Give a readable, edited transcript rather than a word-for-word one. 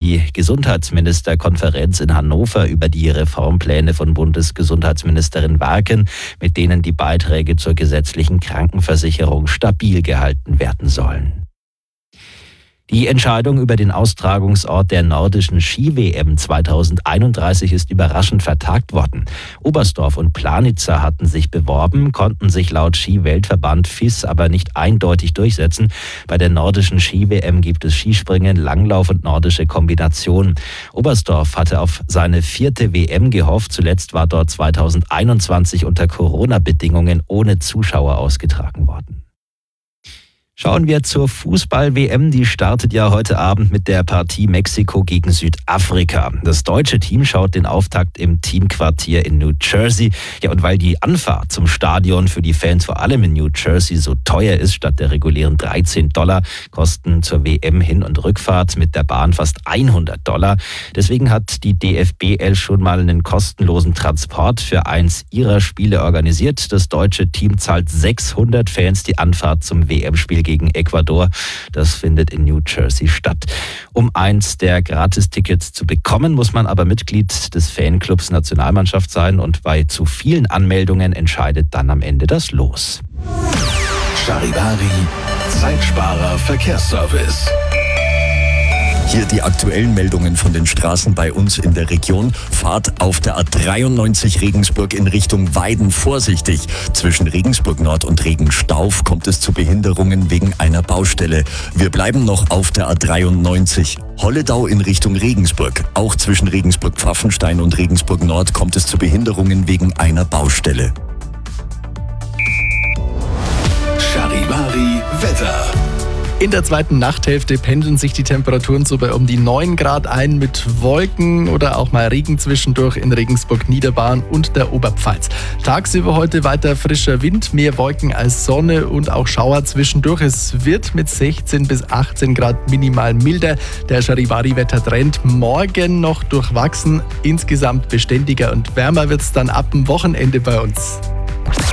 die Gesundheitsministerkonferenz in Hannover über die Reformpläne von Bundesgesundheitsministerin Warken, mit denen die Beiträge zur gesetzlichen Krankenversicherung stabil gehalten werden sollen. Die Entscheidung über den Austragungsort der nordischen Ski-WM 2031 ist überraschend vertagt worden. Oberstdorf und Planitzer hatten sich beworben, konnten sich laut Ski-Weltverband FIS aber nicht eindeutig durchsetzen. Bei der nordischen Ski-WM gibt es Skispringen, Langlauf und nordische Kombination. Oberstdorf hatte auf seine 4. WM gehofft. Zuletzt war dort 2021 unter Corona-Bedingungen ohne Zuschauer ausgetragen worden. Schauen wir zur Fußball-WM. Die startet ja heute Abend mit der Partie Mexiko gegen Südafrika. Das deutsche Team schaut den Auftakt im Teamquartier in New Jersey. Ja, und weil die Anfahrt zum Stadion für die Fans vor allem in New Jersey so teuer ist, statt der regulären $13, kosten zur WM Hin- und Rückfahrt mit der Bahn fast $100. Deswegen hat die DFBL schon mal einen kostenlosen Transport für eins ihrer Spiele organisiert. Das deutsche Team zahlt 600 Fans die Anfahrt zum WM-Spiel gegen Ecuador. Das findet in New Jersey statt. Um eins der Gratistickets zu bekommen, muss man aber Mitglied des Fanclubs Nationalmannschaft sein und bei zu vielen Anmeldungen entscheidet dann am Ende das Los. Charivari, Zeitsparer Verkehrsservice. Hier die aktuellen Meldungen von den Straßen bei uns in der Region. Fahrt auf der A93 Regensburg in Richtung Weiden vorsichtig. Zwischen Regensburg Nord und Regenstauf kommt es zu Behinderungen wegen einer Baustelle. Wir bleiben noch auf der A93. Holledau in Richtung Regensburg. Auch zwischen Regensburg-Pfaffenstein und Regensburg Nord kommt es zu Behinderungen wegen einer Baustelle. Charivari Wetter. In der zweiten Nachthälfte pendeln sich die Temperaturen so bei um die 9 Grad ein mit Wolken oder auch mal Regen zwischendurch in Regensburg, Niederbayern und der Oberpfalz. Tagsüber heute weiter frischer Wind, mehr Wolken als Sonne und auch Schauer zwischendurch. Es wird mit 16 bis 18 Grad minimal milder. Der Charivari-Wettertrend morgen noch durchwachsen. Insgesamt beständiger und wärmer wird es dann ab dem Wochenende bei uns.